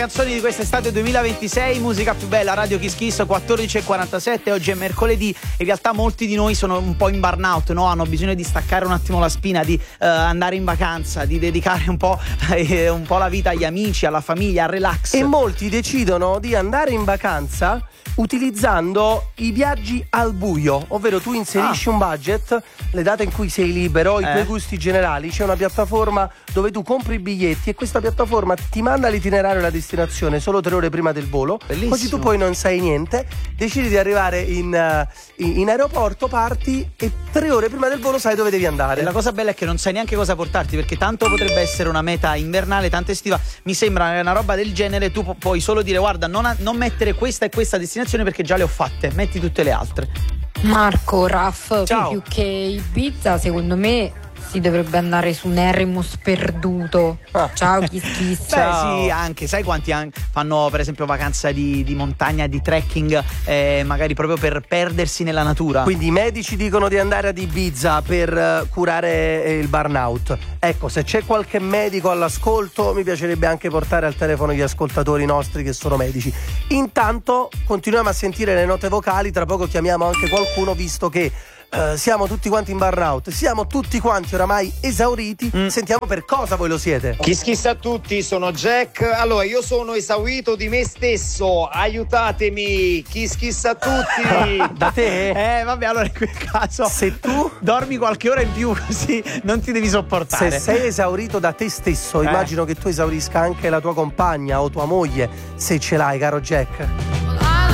Canzoni di quest'estate 2026, musica più bella, Radio Kiss Kiss, 14:47. Oggi è mercoledì. In realtà molti di noi sono un po' in burnout, no? Hanno bisogno di staccare un attimo la spina, di andare in vacanza, di dedicare un po' la vita agli amici, alla famiglia, al relax. E molti decidono di andare in vacanza utilizzando i viaggi al buio, ovvero tu inserisci un budget, le date in cui sei libero, i tuoi gusti generali. C'è una piattaforma dove tu compri i biglietti e questa piattaforma ti manda l'itinerario e la destinazione solo 3 ore prima del volo. Bellissimo. Così tu poi non sai niente, decidi di arrivare in aeroporto, parti e 3 ore prima del volo sai dove devi andare. E la cosa bella è che non sai neanche cosa portarti, perché tanto potrebbe essere una meta invernale, tanto estiva. Mi sembra una roba del genere, tu puoi solo dire guarda, non mettere questa e questa destinazione perché già le ho fatte, metti tutte le altre. Marco, Raff, Ciao. più che Ibiza, secondo me si dovrebbe andare su un Erasmus perduto. Ciao Kiss Kiss. Beh, Ciao. sì, anche, sai quanti fanno per esempio vacanza di montagna, di trekking, magari proprio per perdersi nella natura. Quindi i medici dicono di andare ad Ibiza per curare il burnout. Ecco, se c'è qualche medico all'ascolto, mi piacerebbe anche portare al telefono gli ascoltatori nostri che sono medici. Intanto continuiamo a sentire le note vocali, tra poco chiamiamo anche qualcuno, visto che siamo tutti quanti in burnout, siamo tutti quanti oramai esauriti. Sentiamo per cosa voi lo siete. Kiss Kiss a tutti, sono Jack. Allora, io sono esaurito di me stesso, aiutatemi. Kiss Kiss a tutti. Da te? Vabbè, allora in quel caso Se tu dormi qualche ora in più, così non ti devi sopportare. Se sei esaurito da te stesso, immagino che tu esaurisca anche la tua compagna o tua moglie, se ce l'hai, caro Jack.